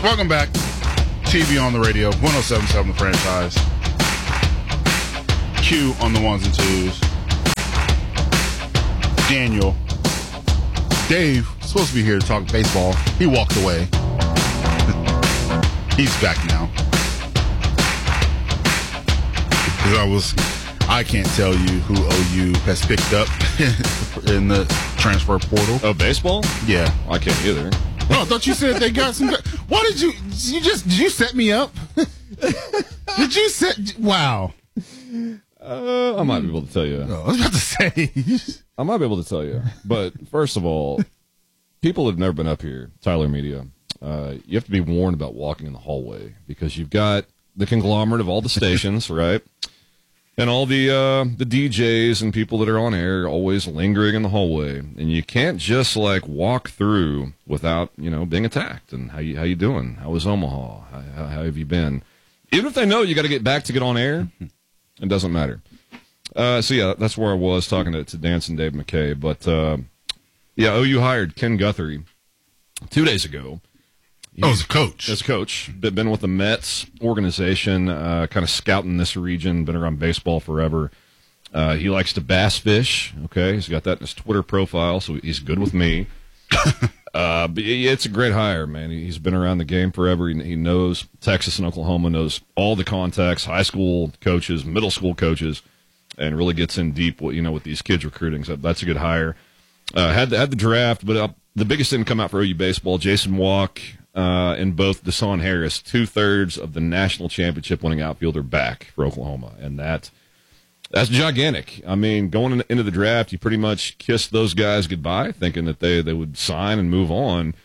Welcome back. TV on the radio, 107.7 The Franchise. Q on the ones and twos. Daniel. Dave, supposed to be here to talk baseball. He walked away. He's back now. Because I can't tell you who OU has picked up in the transfer portal. Oh, baseball? Yeah. I can't either. Oh, I thought you said they got some. Why did you set me up? Did you set? Wow. I might be able to tell you. Oh, I was about to say. I might be able to tell you. But first of all, people have never been up here, Tyler Media. You have to be warned about walking in the hallway because you've got the conglomerate of all the stations, right? And all the DJs and people that are on air always lingering in the hallway, and you can't just like walk through without being attacked. And how you doing? How was Omaha? How have you been? Even if they know you got to get back to get on air, it doesn't matter. So yeah, that's where I was talking to Dance and Dave McKay. But yeah, OU hired Ken Guthrie 2 days ago. As a coach. As a coach. Been with the Mets organization, kind of scouting this region, been around baseball forever. He likes to bass fish, okay? He's got that in his Twitter profile, so he's good with me. But it's a great hire, man. He's been around the game forever. He knows Texas and Oklahoma, knows all the contacts, high school coaches, middle school coaches, and really gets in deep with these kids recruiting. So that's a good hire. Had the draft, but the biggest thing to come out for OU baseball, Jason Walk, and both Deshaun Harris, 2/3 of the national championship winning outfielder back for Oklahoma. And that's gigantic. I mean, going into the draft, you pretty much kissed those guys goodbye, thinking that they would sign and move on.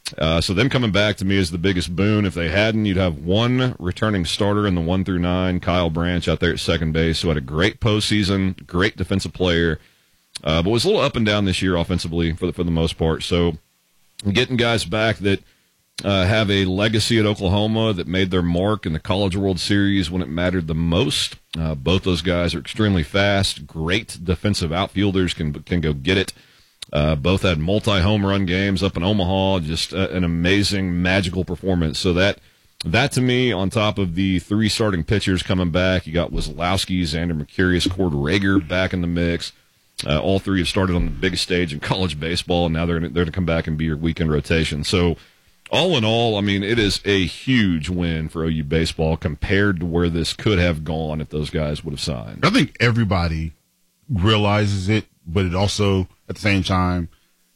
So them coming back to me is the biggest boon. If they hadn't, you'd have one returning starter in the 1 through 9, Kyle Branch out there at second base, who had a great postseason, great defensive player, but was a little up and down this year offensively for the most part. So getting guys back that have a legacy at Oklahoma, that made their mark in the College World Series when it mattered the most. Both those guys are extremely fast, great defensive outfielders, can go get it. Both had multi-home run games up in Omaha, just an amazing, magical performance. So that to me, on top of the 3 starting pitchers coming back, you got Wazlowski, Xander Mercurius, Cord Rager back in the mix. All 3 have started on the biggest stage in college baseball, and now they're going to come back and be your weekend rotation. So all in all, I mean, it is a huge win for OU baseball compared to where this could have gone if those guys would have signed. I think everybody realizes it, but it also, at the same time,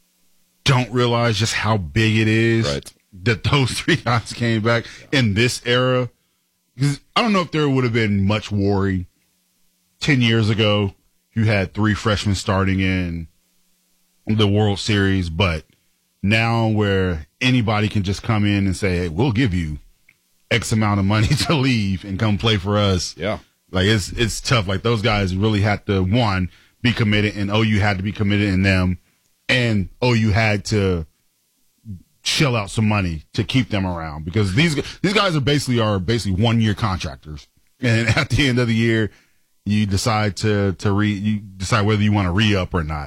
don't realize just how big it is that those 3 guys came back in this era. Because I don't know if there would have been much worry 10 years ago. You had 3 freshmen starting in the World Series, but now where anybody can just come in and say, hey, we'll give you X amount of money to leave and come play for us. Yeah. Like, it's tough. Like, those guys really had to, one, be committed, and OU had to be committed in them, and OU had to shell out some money to keep them around, because these guys are basically 1-year contractors. And at the end of the year, you decide you decide whether you want to re-up or not.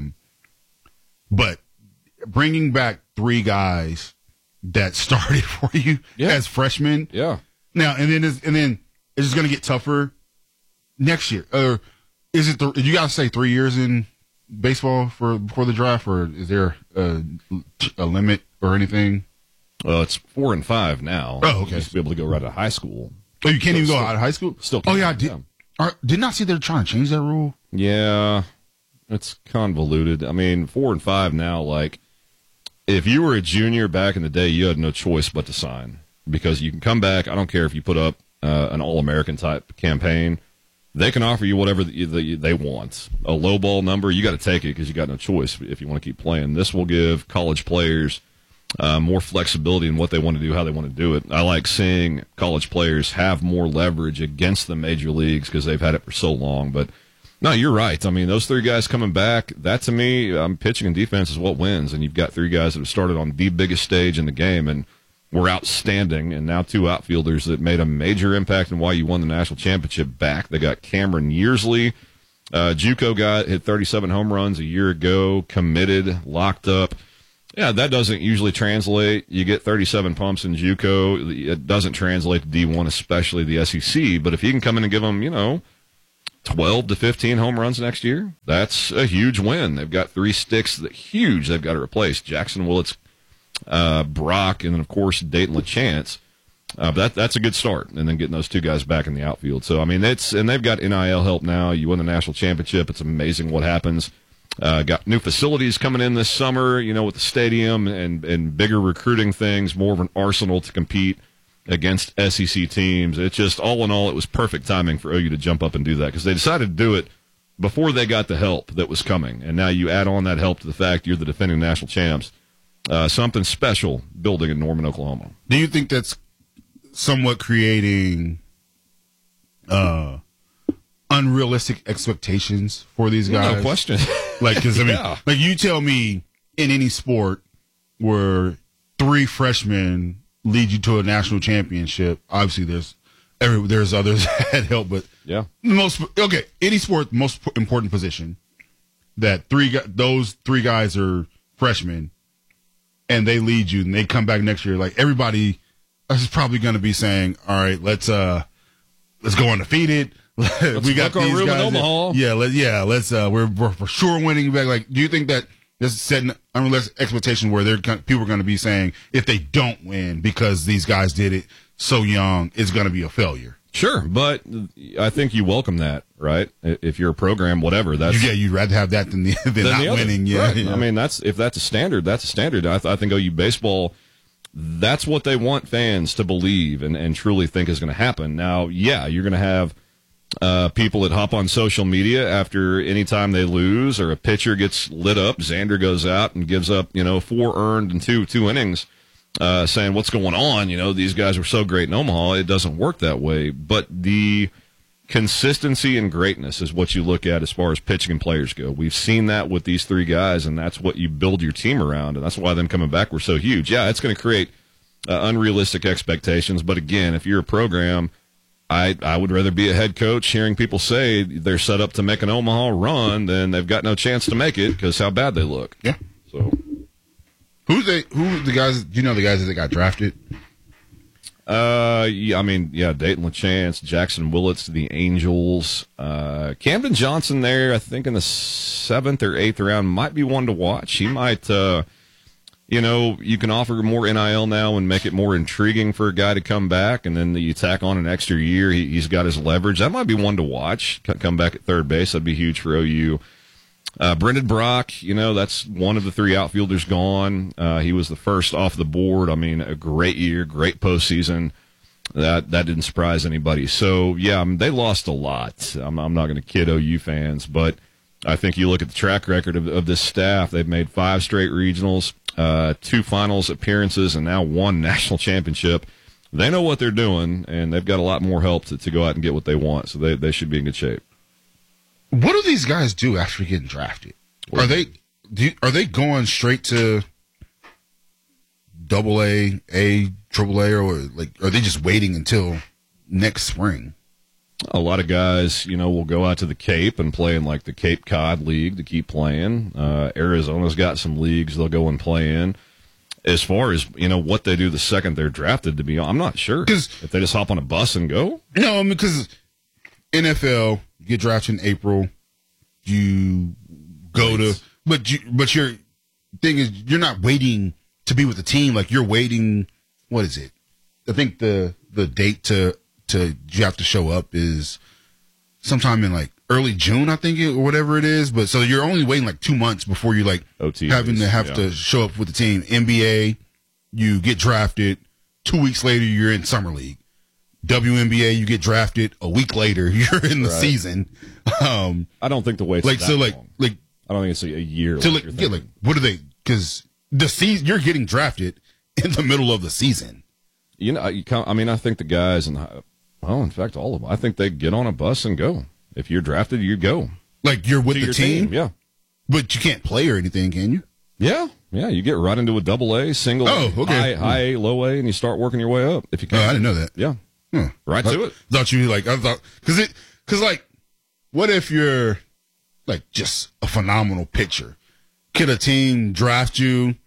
But bringing back 3 guys that started for you as freshmen. Yeah. Now, and then it's just going to get tougher next year. Or is it you got to say 3 years in baseball before the draft, or is there a limit or anything? Well, it's 4 and 5 now. Oh, okay. You used to be able to go right out of high school. Oh, you can't even go out of high school? Still Oh, can't. yeah. Did not see they're trying to change that rule? Yeah. It's convoluted. I mean, 4 and 5 now, like, if you were a junior back in the day, you had no choice but to sign, because you can come back. I don't care if you put up an All-American type campaign. They can offer you whatever they want. A low ball number, you got to take it because you got no choice if you want to keep playing. This will give college players more flexibility in what they want to do, how they want to do it. I like seeing college players have more leverage against the major leagues because they've had it for so long. But no, you're right. I mean, those 3 guys coming back, that to me, pitching and defense is what wins. And you've got 3 guys that have started on the biggest stage in the game and were outstanding, and now 2 outfielders that made a major impact in why you won the national championship back. They got Cameron Yearsley, JUCO guy, hit 37 home runs a year ago, committed, locked up. Yeah, that doesn't usually translate. You get 37 pumps in JUCO. It doesn't translate to D1, especially the SEC. But if you can come in and give them, 12 to 15 home runs next year, that's a huge win. They've got 3 sticks that huge they've got to replace. Jackson Willits, Brock, and then, of course, Dayton LaChance. But that's a good start, and then getting those 2 guys back in the outfield. So, I mean, and they've got NIL help now. You win the national championship. It's amazing what happens. Got new facilities coming in this summer, with the stadium and bigger recruiting things, more of an arsenal to compete against SEC teams. It's just, all in all, it was perfect timing for OU to jump up and do that because they decided to do it before they got the help that was coming. And now you add on that help to the fact you're the defending national champs. Something special building in Norman, Oklahoma. Do you think that's somewhat creating unrealistic expectations for these guys? No question. Because you tell me in any sport where 3 freshmen lead you to a national championship. Obviously, there's others that help, but yeah, any sport, most important position that those 3 guys are freshmen, and they lead you, and they come back next year. Like, everybody is probably going to be saying, "All right, let's go undefeated." We got these room guys. In Omaha. Let's we're for sure winning back. Like, do you think that this is setting unrealistic expectation where people are going to be saying if they don't win because these guys did it so young, it's going to be a failure? Sure, but I think you welcome that, right? If you're a program, whatever, that's you'd rather have that than not winning. Yeah, right. Yeah. I mean, if that's a standard, that's a standard. I think OU baseball, that's what they want fans to believe and truly think is going to happen. Now, yeah, you're going to have people that hop on social media after any time they lose or a pitcher gets lit up. Xander goes out and gives up, 4 earned and two innings, saying what's going on. These guys were so great in Omaha. It doesn't work that way. But the consistency and greatness is what you look at as far as pitching and players go. We've seen that with these 3 guys, and that's what you build your team around. And that's why them coming back were so huge. Yeah, it's going to create unrealistic expectations. But again, if you're a program, I would rather be a head coach hearing people say they're set up to make an Omaha run than they've got no chance to make it because how bad they look. Yeah. So, who the guys? Do you know the guys that got drafted? Dayton LaChance, Jackson Willits, the Angels, Camden Johnson there. I think in the 7th or 8th round might be one to watch. He might. You can offer more NIL now and make it more intriguing for a guy to come back, and then you tack on an extra year. He's got his leverage. That might be one to watch. Come back at third base. That'd be huge for OU. Brendan Brock, that's one of the 3 outfielders gone. He was the first off the board. I mean, a great year, great postseason. That didn't surprise anybody. So, yeah, they lost a lot. I'm not going to kid OU fans, but I think you look at the track record of this staff. They've made 5 straight regionals, 2 finals appearances, and now 1 national championship. They know what they're doing, and they've got a lot more help to go out and get what they want, so they should be in good shape. What do these guys do after getting drafted? Are they going straight to AA, AAA, or are they just waiting until next spring? A lot of guys, will go out to the Cape and play in like the Cape Cod League to keep playing. Arizona's got some leagues they'll go and play in. As far as, what they do the second they're drafted, to be honest, I'm not sure. If they just hop on a bus and go? No, because NFL, you get drafted in April, you go but your thing is you're not waiting to be with the team. Like, you're waiting, what is it? I think the date to you have to show up is sometime in like early June, I think, or whatever it is. But so you're only waiting like 2 months before you like OTAs, having to show up with the team. NBA, you get drafted. 2 weeks later, you're in summer league. WNBA, you get drafted. A week later, you're in the season. I don't think the wait's like that so long. like I don't think it's a year. So what are they? Because the season you're getting drafted in the middle of the season. I think the guys in fact, all of them. I think they get on a bus and go. If you're drafted, you go. Like, you're with the team? Yeah. But you can't play or anything, can you? Yeah. You get right into a AA, single, high A, low A, and you start working your way up. If you can. Oh, I didn't know that. Yeah. Right to it. Because what if you're like just a phenomenal pitcher? Could a team draft you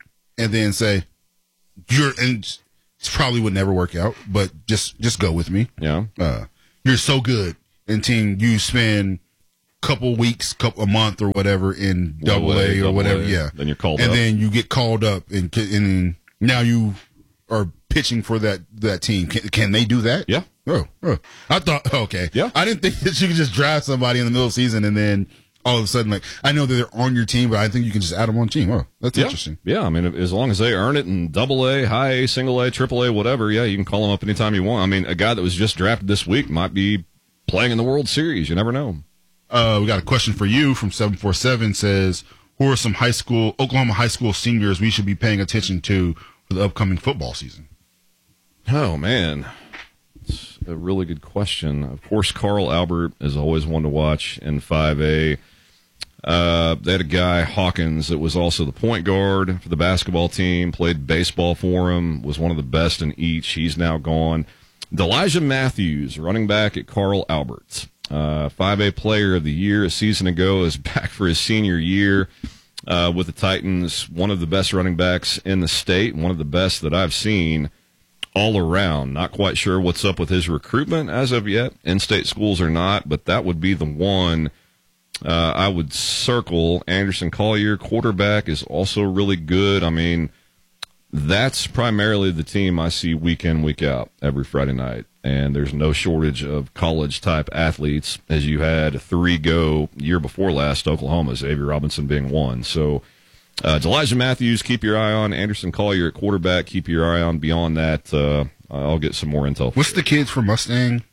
and then say, and it probably would never work out, but just go with me. Yeah. You're so good. And team, you spend couple weeks, a month or whatever in double A or whatever. Yeah. Then you're called up. And then you get called up and now you are pitching for that team. Can they do that? Yeah. Oh. I thought, okay. Yeah. I didn't think that you could just draft somebody in the middle of the season and then all of a sudden, like, I know that they're on your team, but I think you can just add them on team. Oh, that's interesting. Yeah. I mean, as long as they earn it in double A, high A, single A, triple A, whatever. Yeah. You can call them up anytime you want. I mean, a guy that was just drafted this week might be playing in the World Series. You never know. We got a question for you from 747 says, who are some Oklahoma high school seniors we should be paying attention to for the upcoming football season? Oh, man. It's a really good question. Of course, Carl Albert is always one to watch in 5A. They had a guy, Hawkins, that was also the point guard for the basketball team, played baseball for him, was one of the best in each. He's now gone. Elijah Matthews, running back at Carl Albert. 5A Player of the Year a season ago, is back for his senior year with the Titans. One of the best running backs in the state, one of the best that I've seen all around. Not quite sure what's up with his recruitment as of yet, in-state schools or not, but that would be the one I would circle. Anderson Collier, quarterback, is also really good. I mean, that's primarily the team I see week in, week out, every Friday night. And there's no shortage of college-type athletes, as you had 3 go year before last, Oklahoma, Xavier Robinson being one. So Elijah Matthews, keep your eye on. Anderson Collier at quarterback, keep your eye on. Beyond that, I'll get some more intel. What's the kid from Mustang?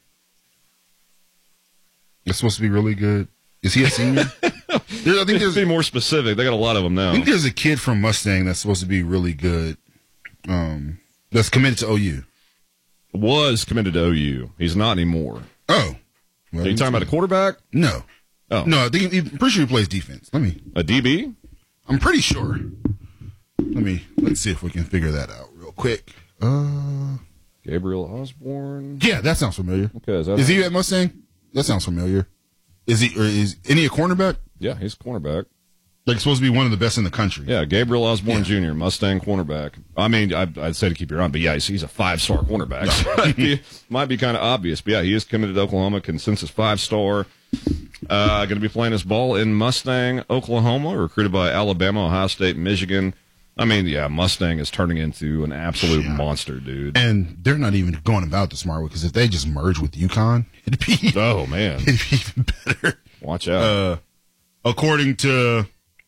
It's supposed to be really good. Is he a senior? I think there's be more specific. They got a lot of them now. I think there's a kid from Mustang that's supposed to be really good. That's committed to OU. Was committed to OU. He's not anymore. Oh. Well, are you talking about a quarterback? No. Oh. No, I think I'm pretty sure he plays defense. A DB? I'm pretty sure. Let's see if we can figure that out real quick. Gabriel Osborne. Yeah, that sounds familiar. Okay, is he at Mustang? That sounds familiar. Is he a cornerback? Yeah, he's a cornerback. Like supposed to be one of the best in the country. Yeah, Gabriel Osborne Jr., Mustang cornerback. I mean, I'd say to keep your eye on, but yeah, he's a 5-star cornerback. So might be kind of obvious, but yeah, he is committed to Oklahoma, consensus 5-star. Going to be playing his ball in Mustang, Oklahoma, recruited by Alabama, Ohio State, Michigan. I mean, yeah, Mustang is turning into an absolute monster, dude. And they're not even going about the smart way, because if they just merge with UConn, it'd be even better. Watch out. According to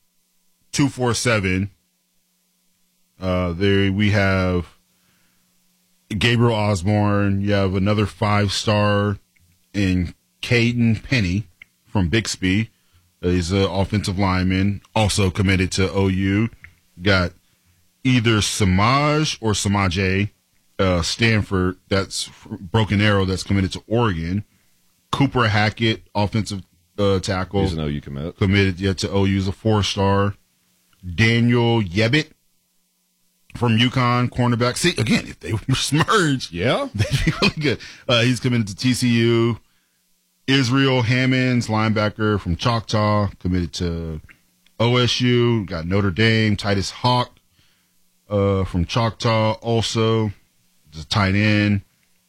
247, there we have Gabriel Osborne. You have another 5-star in Caden Penny from Bixby. He's an offensive lineman, also committed to OU. Got either Samaj or Samaje Stanford, that's Broken Arrow, that's committed to Oregon. Cooper Hackett, offensive tackle. He's an OU commit. Committed to OU, is a 4-star. Daniel Yebbit from UConn, cornerback. See, again, if they were merged, they'd be really good. He's committed to TCU. Israel Hammonds, linebacker from Choctaw, committed to OSU. Got Notre Dame. Titus Hawk from Choctaw, also just tight end.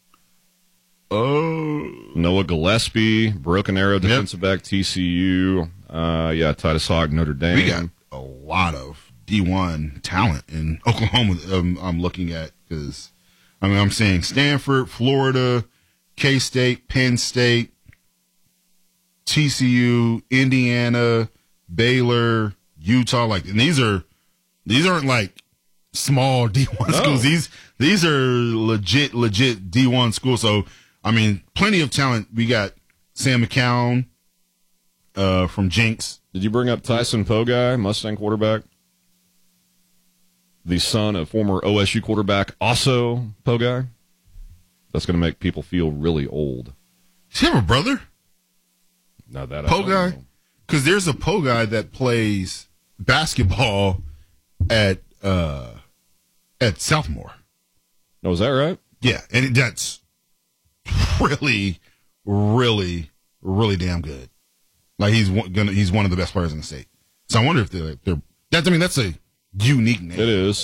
Noah Gillespie, Broken Arrow, defensive back, TCU. Titus Hawk, Notre Dame. We got a lot of D1 talent in Oklahoma. I'm looking at, because I'm saying Stanford, Florida, K-State, Penn State, TCU, Indiana, Baylor, Utah. And these aren't like small D1 schools. These are legit D1 schools. So plenty of talent. We got Sam McCown from Jinx. Did you bring up Tyson Pogai, Mustang quarterback? The son of former OSU quarterback, also Pogai? That's going to make people feel really old. Does he have a brother? Not that Pogai? Because there's a Pogai that plays basketball at Southmore. Oh, is that right? Yeah, and that's really, really, really damn good. Like he's one of the best players in the state. So I wonder if they're that's a unique name. It is.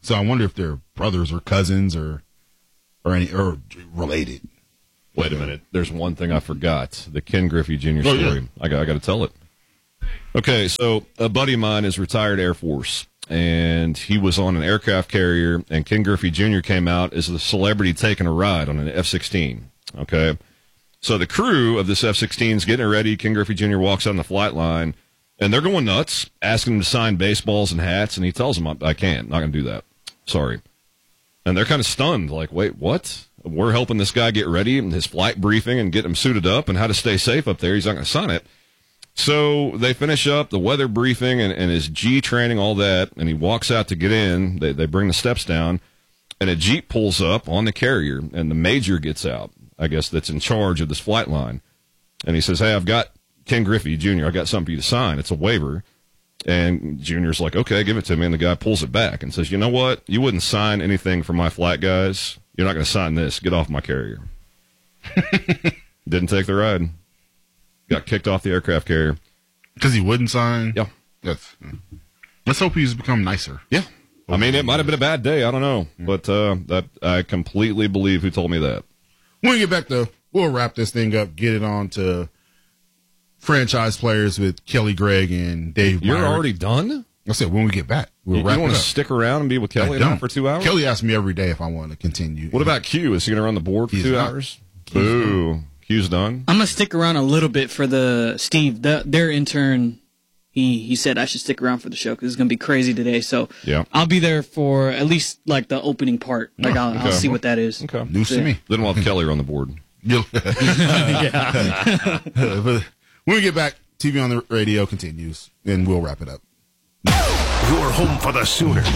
So I wonder if they're brothers or cousins or related. Wait a minute. There's one thing I forgot. The Ken Griffey Jr. story. Yeah. I got to tell it. Okay, so a buddy of mine is retired Air Force, and he was on an aircraft carrier, and Ken Griffey Jr. came out as the celebrity taking a ride on an F-16. Okay? So the crew of this F-16 is getting ready. Ken Griffey Jr. walks on the flight line, and they're going nuts, asking him to sign baseballs and hats, and he tells them, I can't. Not going to do that. Sorry. And they're kind of stunned, like, wait, what? We're helping this guy get ready and his flight briefing and get him suited up and how to stay safe up there. He's not going to sign it. So they finish up the weather briefing and his G training, all that, and he walks out to get in. They bring the steps down, and a Jeep pulls up on the carrier, and the major gets out, I guess, that's in charge of this flight line. And he says, hey, I've got Ken Griffey Jr., I got something for you to sign. It's a waiver. And Junior's like, okay, give it to me. And the guy pulls it back and says, you know what? You wouldn't sign anything for my flight guys. You're not going to sign this. Get off my carrier. Didn't take the ride. Got kicked off the aircraft carrier. Because he wouldn't sign? Yeah. Let's hope he's become nicer. Yeah. I mean, it might have been a bad day. I don't know. Yeah. But that I completely believe who told me that. When we get back, though, we'll wrap this thing up, get it on to franchise players with Kelly Gregg and Dave You're Myrick. Already done? I said when we get back. We'll you want to stick around and be with Kelly now for 2 hours? Kelly asks me every day if I want to continue. What about Q? Is he going to run the board for 2 hours? Boo. Q's done. I'm going to stick around a little bit for Steve, their intern. He said I should stick around for the show because it's going to be crazy today. So yeah. I'll be there for at least like the opening part. Like I'll see what that is. Okay. News to me. Then we'll have Kelly on the board. But when we get back, TV on the radio continues, and we'll wrap it up. Your home for the Sooners.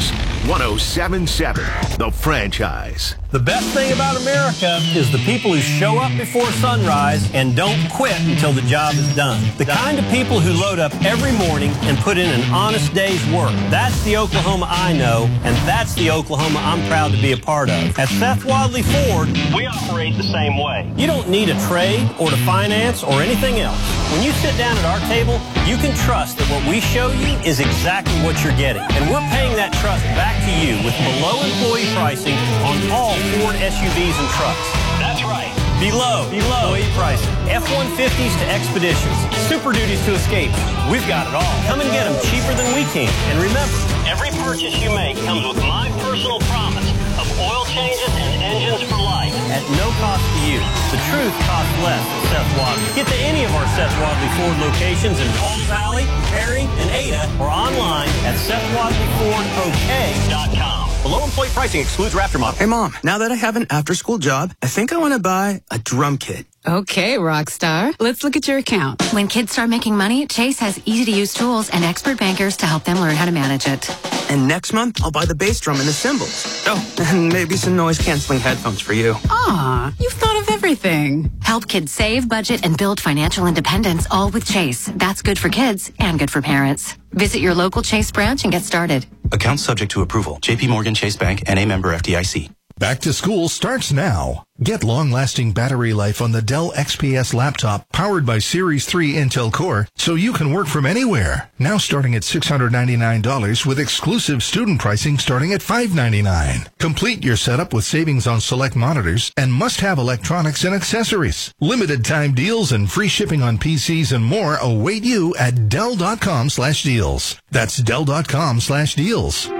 107.7, The Franchise. The best thing about America is the people who show up before sunrise and don't quit until the job is done. The kind of people who load up every morning and put in an honest day's work. That's the Oklahoma I know, and that's the Oklahoma I'm proud to be a part of. At Seth Wadley Ford, we operate the same way. You don't need a trade or to finance or anything else. When you sit down at our table, you can trust that what we show you is exactly what you're getting. And we're paying that trust back to you with below employee pricing on all Ford SUVs and trucks. That's right. Below employee pricing. F-150s to Expeditions. Super Duties to Escapes. We've got it all. Come and get them cheaper than we can. And remember, every purchase you make comes with my personal promise of oil changes and engines for life. At no cost to you. The truth costs less at Seth Wadley. Get to any of our Seth Wadley Ford locations in Palm Valley, Perry, and Ada, or online at SethWadleyFordOK.com. Below employee pricing excludes Raptor model. Hey, Mom, now that I have an after-school job, I think I want to buy a drum kit. Okay, Rockstar. Let's look at your account. When kids start making money, Chase has easy-to-use tools and expert bankers to help them learn how to manage it. And next month, I'll buy the bass drum and the cymbals. Oh, and maybe some noise-canceling headphones for you. Aw, you've thought of everything. Help kids save, budget, and build financial independence, all with Chase. That's good for kids and good for parents. Visit your local Chase branch and get started. Account subject to approval. J.P. Morgan Chase Bank, N.A. member FDIC. Back to school starts now. Get long-lasting battery life on the Dell XPS laptop powered by Series 3 Intel Core so you can work from anywhere. Now starting at $699 with exclusive student pricing starting at $599. Complete your setup with savings on select monitors and must-have electronics and accessories. Limited time deals and free shipping on PCs and more await you at Dell.com/deals. That's Dell.com/deals.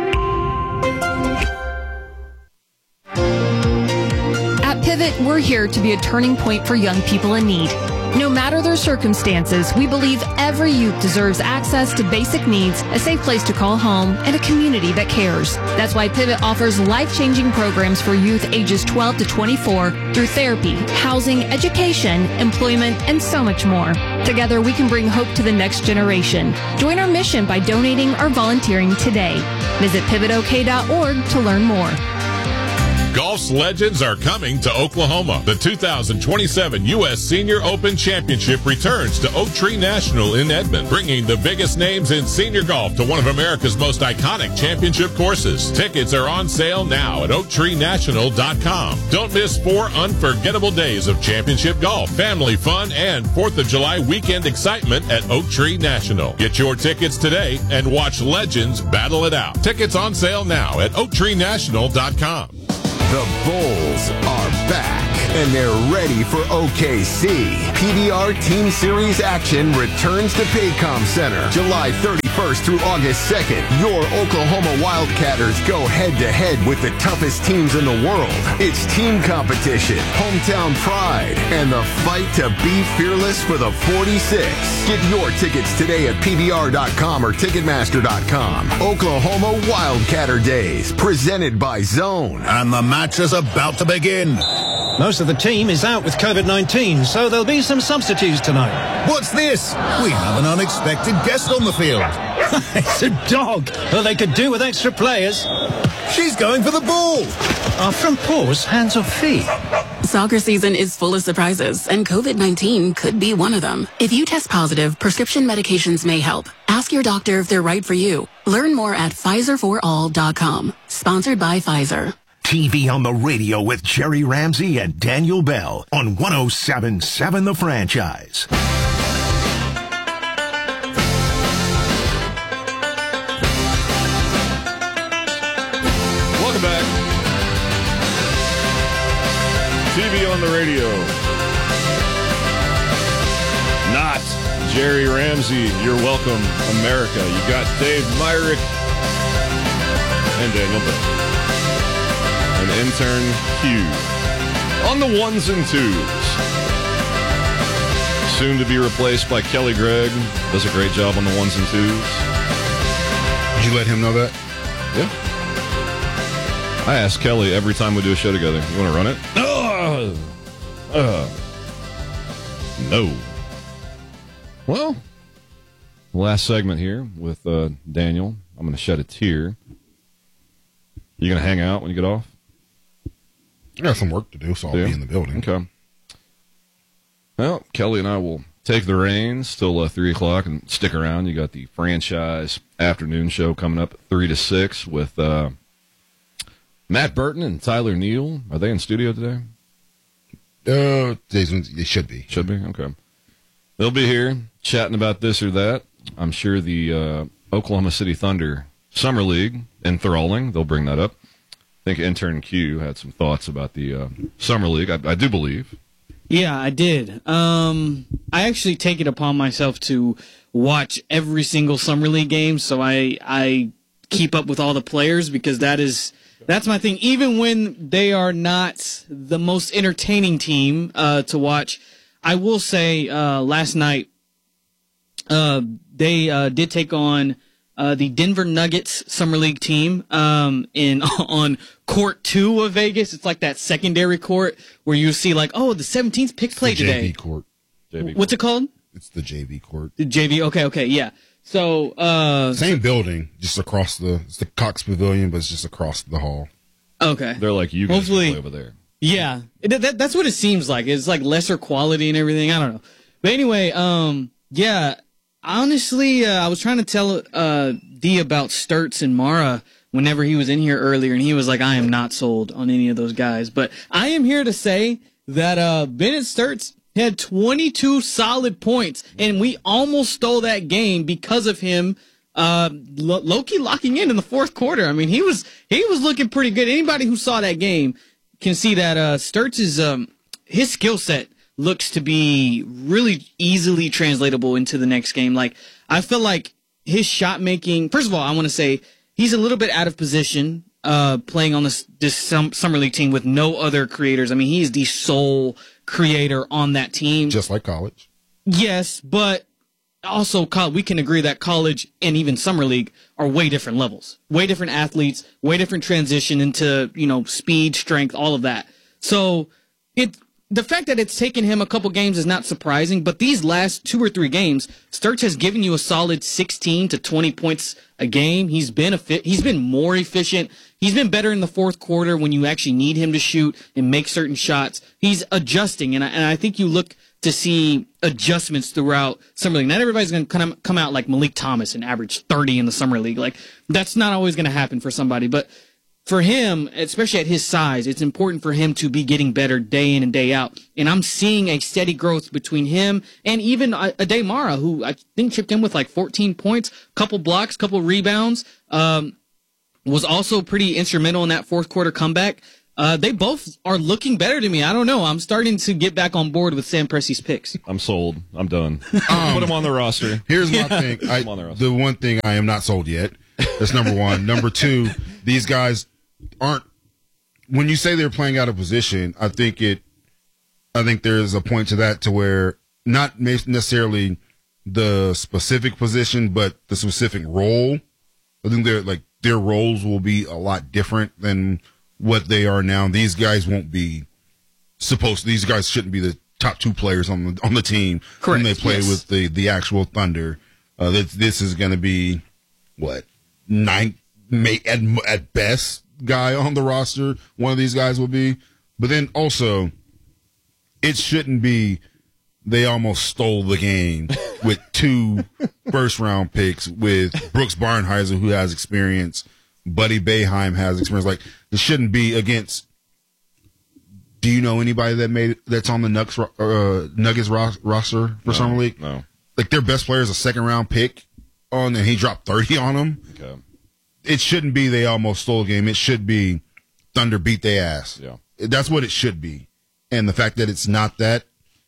At Pivot, we're here to be a turning point for young people in need. No matter their circumstances, we believe every youth deserves access to basic needs, a safe place to call home, and a community that cares. That's why Pivot offers life-changing programs for youth ages 12 to 24 through therapy, housing, education, employment, and so much more. Together, we can bring hope to the next generation. Join our mission by donating or volunteering today. Visit pivotok.org to learn more. Golf's legends are coming to Oklahoma. The 2027 U.S. Senior Open Championship returns to Oak Tree National in Edmond, bringing the biggest names in senior golf to one of America's most iconic championship courses. Tickets are on sale now at oaktreenational.com. Don't miss 4 unforgettable days of championship golf, family fun, and 4th of July weekend excitement at Oak Tree National. Get your tickets today and watch legends battle it out. Tickets on sale now at oaktreenational.com. The Bulls are back, and they're ready for OKC. PBR Team Series action returns to Paycom Center July 31st through August 2nd. Your Oklahoma Wildcatters go head-to-head with the toughest teams in the world. It's team competition, hometown pride, and the fight to be fearless for the 46. Get your tickets today at PBR.com or Ticketmaster.com. Oklahoma Wildcatter Days, presented by Zone. And the match is about to begin. Most of the team is out with COVID-19, so there'll be some substitutes tonight. What's this? We have an unexpected guest on the field. It's a dog. Well, they could do with extra players. She's going for the ball. Are front paws hands or feet? Soccer season is full of surprises, and COVID-19 could be one of them. If you test positive, prescription medications may help. Ask your doctor if they're right for you. Learn more at PfizerForAll.com. Sponsored by Pfizer. TV on the radio with Jerry Ramsey and Daniel Bell on 107.7 The Franchise. Welcome back. TV on the radio. Not Jerry Ramsey. You're welcome, America. You got Dave Myrick and Daniel Bell. And intern Q on the ones and twos. Soon to be replaced by Kelly Gregg. Does a great job on the ones and twos. Did you let him know that? Yeah. I ask Kelly every time we do a show together, you want to run it? No. Well, last segment here with Daniel. I'm going to shed a tear. You going to hang out when you get off? I got some work to do, so I'll be in the building. Okay. Well, Kelly and I will take the reins till 3 o'clock and stick around. You got the franchise afternoon show coming up at 3 to 6 with Matt Burton and Tyler Neal. Are they in studio today? They should be. Should be? Okay. They'll be here chatting about this or that. I'm sure the Oklahoma City Thunder Summer League enthralling. They'll bring that up. I think intern Q had some thoughts about the Summer League. I do believe. Yeah, I did. I actually take it upon myself to watch every single Summer League game, so I keep up with all the players because that's my thing. Even when they are not the most entertaining team to watch, I will say last night they did take on the Denver Nuggets Summer League team on court 2 of Vegas. It's like that secondary court where you see like, oh, the 17th pick play today. JV court. What's it called? It's the JV court. The JV. Okay, yeah. So same building, just across it's the Cox Pavilion, but it's just across the hall. Okay. They're like you guys play over there. Yeah, that's what it seems like. It's like lesser quality and everything. I don't know, but anyway, yeah. Honestly, I was trying to tell D about Sturts and Mara whenever he was in here earlier, and he was like, I am not sold on any of those guys. But I am here to say that Bennett Sturts had 22 solid points, and we almost stole that game because of him low-key locking in the fourth quarter. I mean, he was looking pretty good. Anybody who saw that game can see that Sturts is his skill set looks to be really easily translatable into the next game. Like, I feel like his shot making, first of all, I want to say he's a little bit out of position playing on this Summer League team with no other creators. I mean, he's the sole creator on that team. Just like college. Yes, but also we can agree that college and even Summer League are way different levels, way different athletes, way different transition into, speed, strength, all of that. So the fact that it's taken him a couple games is not surprising, but these last 2 or 3 games, Sturts has given you a solid 16 to 20 points a game. He's been more efficient. He's been better in the fourth quarter when you actually need him to shoot and make certain shots. He's adjusting, and I think you look to see adjustments throughout Summer League. Not everybody's going to come out like Malik Thomas and average 30 in the Summer League. Like, that's not always going to happen for somebody, but for him, especially at his size, it's important for him to be getting better day in and day out. And I'm seeing a steady growth between him and even Ade Mara, who I think chipped in with like 14 points, couple blocks, couple rebounds, was also pretty instrumental in that fourth quarter comeback. They both are looking better to me. I don't know. I'm starting to get back on board with Sam Presti's picks. I'm sold. I'm done. Put him on the roster. Here's my thing. The one thing I am not sold yet. That's number one. Number two, these guys aren't. When you say they're playing out of position, I think there's a point to that to where not necessarily the specific position, but the specific role. I think their roles will be a lot different than what they are now. These guys won't be supposed to. These guys shouldn't be the top 2 players on the team. Correct. When they play with the actual Thunder. This is going to be what, 9th at best guy on the roster. One of these guys will be. But then also, it shouldn't be they almost stole the game with 2 first-round picks with Brooks Barnhizer, who has experience. Buddy Boeheim has experience. Like, it shouldn't be against. Do you know anybody that's on the Nuggets roster for Summer League? No. Like, their best player is a second-round pick and he dropped 30 on them. Okay. It shouldn't be they almost stole a game. It should be Thunder beat their ass. Yeah. That's what it should be. And the fact that it's not that,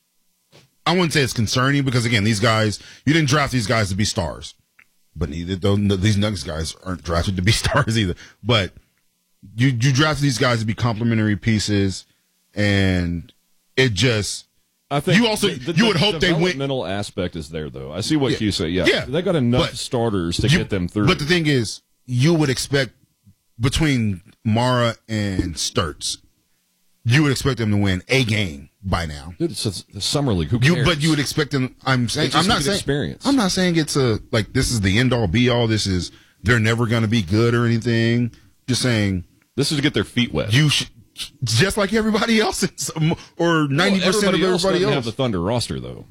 I wouldn't say it's concerning because, again, these guys, you didn't draft these guys to be stars. But neither these Nuggets guys aren't drafted to be stars either. But you drafted these guys to be complementary pieces, and it just. I think you also you would hope they win. The developmental aspect is there, though. I see what you say. Yeah, they got enough starters to get them through. But the thing is, you would expect between Mara and Sturts, you would expect them to win a game by now. Dude, it's the Summer League. Who cares? But you would expect them. I'm not saying experience. I'm not saying it's this is the end all be all. They're never going to be good or anything. Just saying this is to get their feet wet. You should, just like everybody else, or 90% of everybody else. Have the Thunder roster though.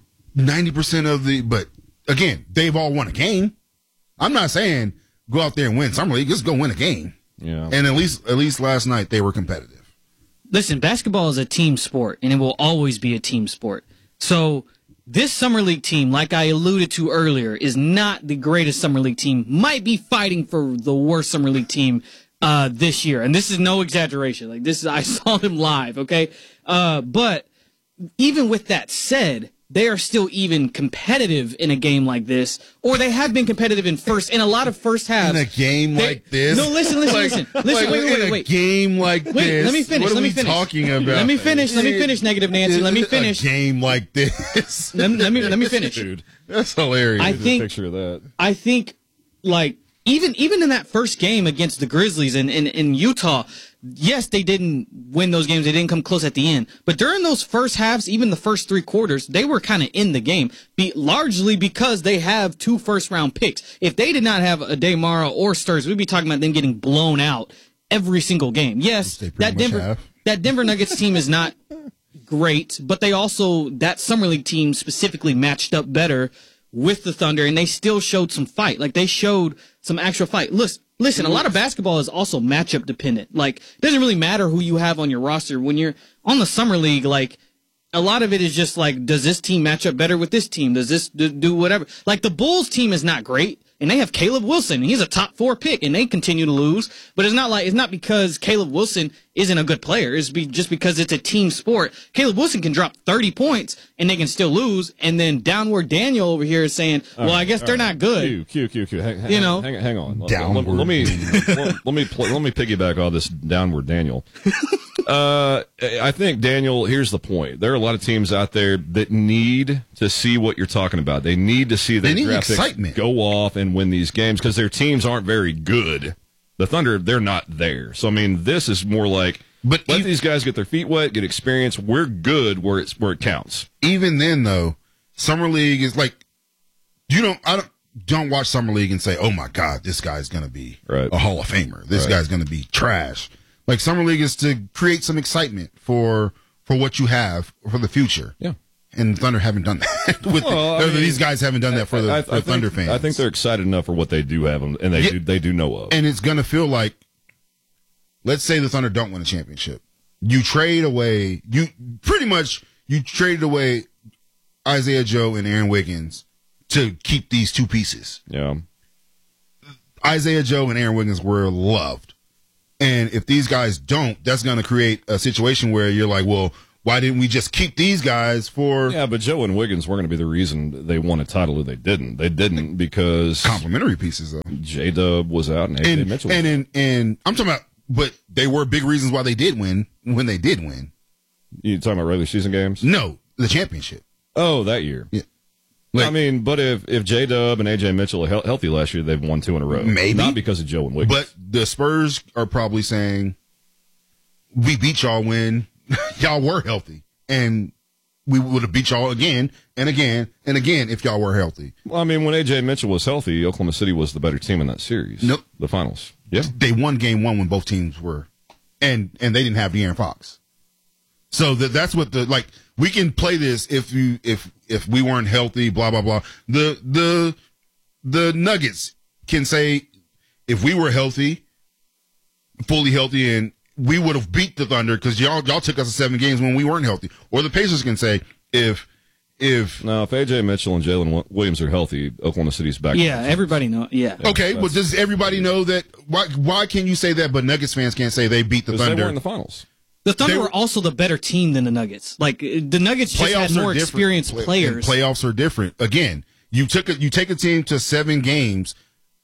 90% but again, they've all won a game. I'm not saying go out there and win Summer League. Just go win a game. Yeah. And at least last night they were competitive. Listen, basketball is a team sport, and it will always be a team sport. So this Summer League team, like I alluded to earlier, is not the greatest Summer League team. Might be fighting for the worst Summer League team this year. And this is no exaggeration. Like, I saw them live, okay? But even with that said, they are still even competitive in a game like this, or they have been competitive in a lot of first halves. In a game like this? No, listen. Wait. In a game like this? Let me finish. What are we talking about? Let me finish, Negative Nancy. Let me finish. A game like this? Let me finish. Dude, that's hilarious. I think, a picture of that. I think, like, even in that first game against the Grizzlies in Utah, yes, they didn't win those games. They didn't come close at the end. But during those first halves, even the first 3 quarters, they were kind of in the game, largely because they have 2 first-round picks. If they did not have Ade Mara or Sturts, we'd be talking about them getting blown out every single game. Yes, that Denver Nuggets team is not great, but they also, that Summer League team specifically matched up better with the Thunder, and they still showed some fight. Like, they showed some actual fight. Listen, a lot of basketball is also matchup dependent. Like, it doesn't really matter who you have on your roster. When you're on the Summer League, like, a lot of it is just like, does this team match up better with this team? Does this do whatever? Like, the Bulls team is not great, and they have Caleb Wilson. He's a top 4 pick, and they continue to lose. But it's not because Caleb Wilson isn't a good player. It's just because it's a team sport. Caleb Wilson can drop 30 points, and they can still lose. And then Downward Daniel over here is saying, I guess they're not good. Q. Hang on. Let me piggyback on this Downward Daniel. I think, Daniel, here's the point. There are a lot of teams out there that need to see what you're talking about. They need to see their draft picks go off and win these games because their teams aren't very good. The Thunder, they're not there. So, I mean, this is more like But let these guys get their feet wet, get experience. We're good where it counts. Even then, though, Summer League is like I don't watch Summer League and say, "Oh my God, this guy's going to be a Hall of Famer. This guy's going to be trash." Like Summer League is to create some excitement for what you have for the future. Yeah. And Thunder haven't done that. These guys haven't done that for the Thunder fans. I think they're excited enough for what they do have, and they do know of. And it's going to feel like, let's say the Thunder don't win a championship. You traded away Isaiah Joe and Aaron Wiggins to keep these two pieces. Yeah. Isaiah Joe and Aaron Wiggins were loved. And if these guys don't, that's going to create a situation where you're like, well, why didn't we just keep these guys for... Yeah, but Joe and Wiggins weren't going to be the reason they won a title or they didn't. They didn't because... Complimentary pieces, though. J-Dub was out and AJ Mitchell was out. And I'm talking about... But they were big reasons why they did win when they did win. You talking about regular season games? No, the championship. Oh, that year. Yeah. But if J-Dub and AJ Mitchell are healthy last year, they've won 2 in a row. Maybe. Not because of Joe and Wiggins. But the Spurs are probably saying, we beat y'all when y'all were healthy. And we would have beat y'all again and again and again if y'all were healthy. Well, I mean, when AJ Mitchell was healthy, Oklahoma City was the better team in that series. Nope. The finals. Yeah. They won game 1 when both teams were. And they didn't have De'Aaron Fox. So that's what we can play this if we weren't healthy, blah blah blah. The Nuggets can say if we were healthy, fully healthy, and we would have beat the Thunder because y'all took us to 7 games when we weren't healthy. Or the Pacers can say if AJ Mitchell and Jalen Williams are healthy, Oklahoma City's back. Yeah, everybody know. Yeah. Okay, well, does everybody know that? Why can you say that, but Nuggets fans can't say they beat the Thunder? They were in the finals. The Thunder were also the better team than the Nuggets. Like the Nuggets just had more experienced players. Playoffs are different. Again, you take a team to 7 games,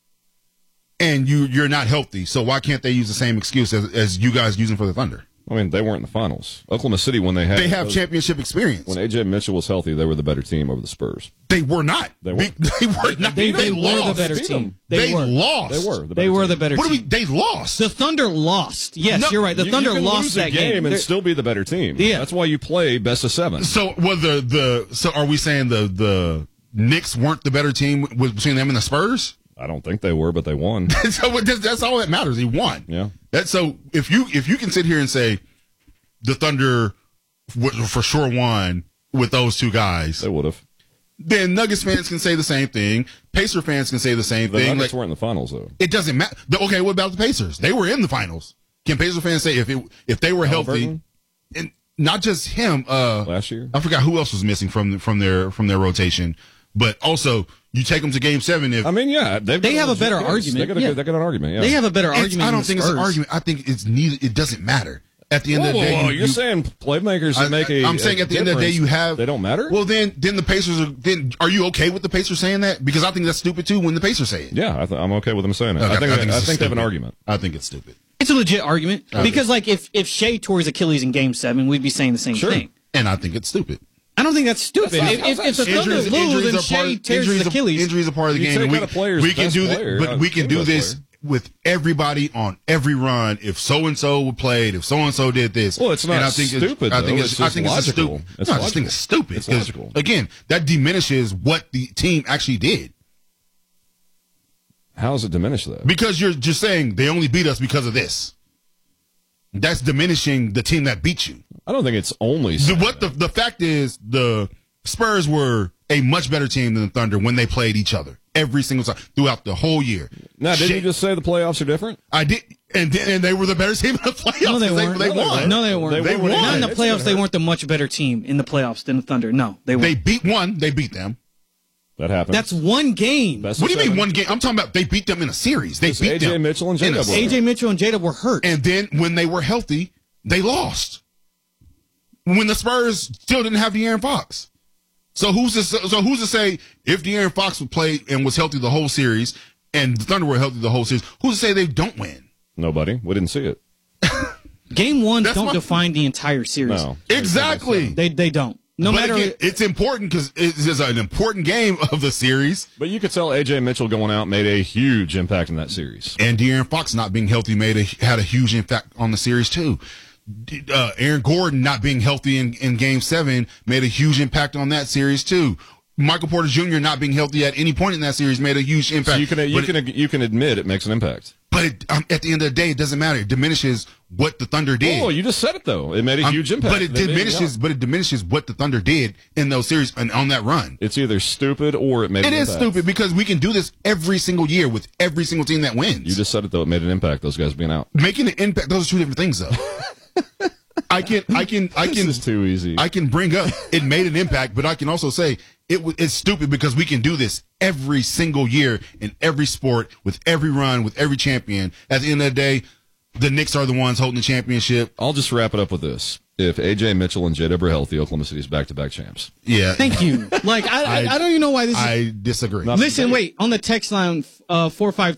and you're not healthy. So why can't they use the same excuse as you guys using for the Thunder? I mean, they weren't in the finals. Oklahoma City, when they have championship experience. When AJ Mitchell was healthy, they were the better team over the Spurs. They were not. They were not. They were the better team. They lost. They were the better team. They lost. The Thunder lost. Yes, you're right. The Thunder lost that game and still be the better team. Yeah. That's why you play best of 7. So so are we saying the Knicks weren't the better team between them and the Spurs? I don't think they were, but they won. So that's all that matters. He won. Yeah. So if you can sit here and say the Thunder for sure won with those 2 guys, they would have. Then Nuggets fans can say the same thing. Pacer fans can say the same thing. The Nuggets weren't in the finals, though. It doesn't matter. Okay, what about the Pacers? They were in the finals. Can Pacer fans say if they were healthy, and not just him? Last year, I forgot who else was missing from their rotation. But also, you take them to Game 7. They have a better argument. They got an argument. Yeah. They have a better argument. I don't think it's an argument. I think it's neither. It doesn't matter. At the end of the day, you're saying playmakers make a. I'm saying at the end of the day, you have. They don't matter. Well, then the Pacers are. Then are you okay with the Pacers saying that? Because I think that's stupid too when the Pacers say it. Yeah, I'm okay with them saying it. I think they have an argument. I think it's stupid. It's a legit argument because, like, if Shea tore his Achilles in Game 7, we'd be saying the same thing. And I think it's stupid. I don't think that's stupid. If the Thunder lose and Shea tears his Achilles, injuries are part of the game. We can do this, but we can do this with everybody on every run. If so and so played, if so and so did this, well, it's not stupid. I think it's logical. I just think it's stupid. It's logical. Again, that diminishes what the team actually did. How does it diminish that? Because you're just saying they only beat us because of this. That's diminishing the team that beat you. I don't think it's only the fact is the Spurs were a much better team than the Thunder when they played each other every single time throughout the whole year. Now, didn't you just say the playoffs are different? I did, and they were the better team in the playoffs. No, they weren't. They won. No, they weren't. They won. Not in the playoffs. They weren't the much better team in the playoffs than the Thunder. No, they weren't. They beat one. They beat them. That happened. That's one game. What do you mean one game? I'm talking about they beat them in a series. They beat them. AJ Mitchell and J-Dub. AJ Mitchell and J-Dub were hurt. And then when they were healthy, they lost. When the Spurs still didn't have De'Aaron Fox. So who's to say if De'Aaron Fox would play and was healthy the whole series and the Thunder were healthy the whole series, who's to say they don't win? Nobody. We didn't see it. Game 1 don't define the entire series. No. Exactly. They don't. No matter. Again, it's important because it's an important game of the series. But you could tell AJ Mitchell going out made a huge impact in that series. And De'Aaron Fox not being healthy had a huge impact on the series too. Aaron Gordon not being healthy in Game 7 made a huge impact on that series too. Michael Porter Jr. not being healthy at any point in that series made a huge impact. So you can admit it makes an impact. But at the end of the day, it doesn't matter. It diminishes what the Thunder did. Oh, you just said it though. It made a huge impact. But it diminishes what the Thunder did in those series and on that run. It's either stupid or it made an impact. It is stupid because we can do this every single year with every single team that wins. You just said it though. It made an impact. Those guys being out. Making an impact. Those are two different things though. I can. This is too easy. I can bring up it made an impact, but I can also say it's stupid because we can do this every single year in every sport with every run with every champion. At the end of the day, the Knicks are the ones holding the championship. I'll just wrap it up with this: if AJ Mitchell and J-Dub are healthy, Oklahoma City's back-to-back champs. Yeah. Thank you. Like I don't even know why this. I disagree. Listen, wait on the text line 453